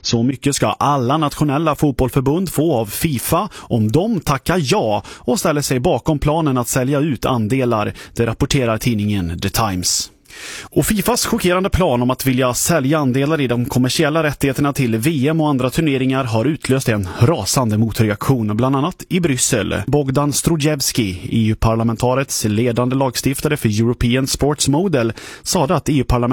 Så mycket ska alla nationella fotbollförbund få av FIFA om de tackar ja och ställer sig bakom planen att sälja ut andelar, det rapporterar tidningen The Times. Och FIFAs chockerande plan om att vilja sälja andelar i de kommersiella rättigheterna till VM och andra turneringar har utlöst en rasande motreaktion, bland annat i Bryssel. Bogdan Strojewski, EU-parlamentariets ledande lagstiftare för European Sports Model, sa att EU-parlamentet